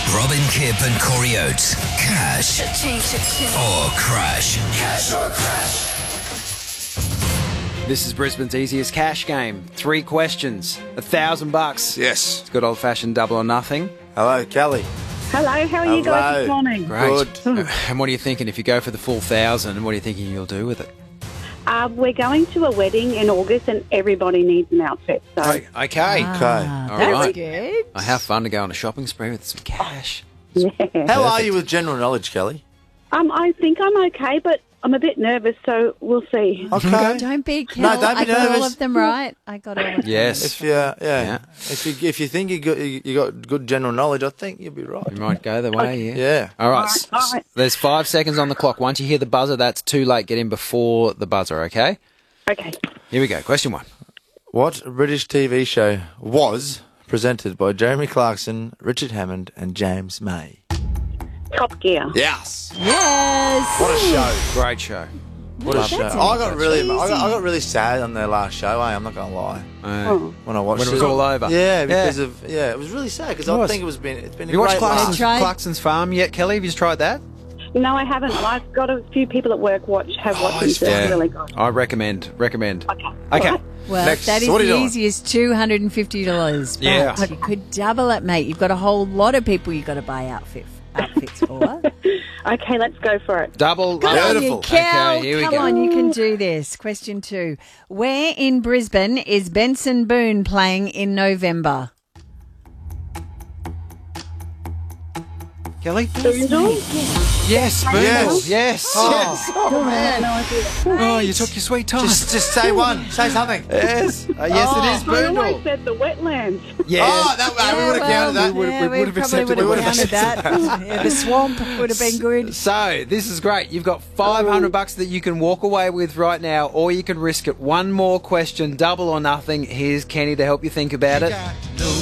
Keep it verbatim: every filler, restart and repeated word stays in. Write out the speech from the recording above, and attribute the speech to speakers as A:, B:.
A: Robin Kipp and Corey Oates. Cash or crash. Cash or crash.
B: This is Brisbane's easiest cash game. Three questions, a thousand bucks.
C: Yes.
B: It's good old-fashioned double or nothing.
C: Hello, Kelly.
D: Hello, how are you guys this morning?
B: Great.
C: Good.
B: And what are you thinking if you go for the full thousand? What are you thinking you'll do with it?
D: Uh, we're going to a wedding in August and everybody needs an outfit. So
B: Okay.
C: Okay.
B: All
E: That's
B: right.
E: good.
B: Oh, how fun to go on a shopping spree with some cash.
D: yeah.
C: How are you with general knowledge, Kelly?
D: Um, I think I'm okay, but I'm a bit nervous, so we'll see.
C: Okay.
E: Don't be Kel.
C: No, don't be
E: I got all
C: nervous.
E: of them right. I got all of them.
B: Yes.
C: If you, yeah,
B: Yeah.
C: If you if you think you got you you got good general knowledge, I think you'll be right.
B: You might go the way, yeah.
C: Yeah.
B: All right.
D: All right, all right.
B: There's five seconds on the clock. Once you hear the buzzer, that's too late. Get in before the buzzer, okay?
D: Okay.
B: Here we go. Question one.
C: What British T V show was presented by Jeremy Clarkson, Richard Hammond, and James May?
D: Top Gear.
C: Yes.
E: Yes.
C: What a show!
B: Great show.
C: What a
E: That's
C: show!
E: an
C: I got really, I got, I
E: easy.
C: got really sad on their last show. Eh? I'm not gonna lie.
B: Uh,
D: Oh.
C: When I watched
B: When it was all over.
C: Yeah, because
B: Yeah.
C: of yeah, it was really sad because
B: It
C: I
B: was.
C: think it was been it's been
B: Have you
C: a
B: watched
C: great
B: Clarkson's,
E: Tried.
B: Clarkson's Farm yet, Kelly? Have you tried that?
D: No, I haven't. I've got a few people at work watch have
C: Oh,
D: watched it.
C: it's
D: It's
B: Yeah.
D: really good.
B: I recommend. Recommend.
D: Okay.
B: Okay.
D: All right.
E: Well,
C: Next.
E: that is
C: So what are you
E: the
C: doing?
E: easiest two hundred fifty dollars. But
B: Yeah.
E: you could double it, mate. You've got a whole lot of people you've got to buy outfit, outfits for.
D: Okay, let's go for it.
B: Double.
E: Come on, you
C: Beautiful.
E: Kel.
B: Okay, here we
E: Come
B: go.
E: on, you can do this. Question two. Where in Brisbane is Benson Boone playing in November?
B: Kelly?
D: Boondle?
B: Yes, Boondle.
C: Yes.
B: Yes.
C: Oh.
B: Yes.
D: Oh, man. No idea.
B: Oh, you took your sweet time.
C: Just just say one. Say something.
B: yes. Uh, yes,
C: Oh.
B: it is
D: I always
B: Boondle.
D: said the wetlands.
B: Yes.
C: Oh, that, uh, we would have counted that.
B: We would've-
E: yeah,
B: we
E: we
B: would've
E: probably
B: accepted
E: would
B: it.
E: have
B: We would've
E: counted that. Yeah, the swamp would have been good.
B: So, this is great. You've got five hundred bucks that you can walk away with right now, or you can risk it. One more question, double or nothing. Here's Kenny to help you think about it.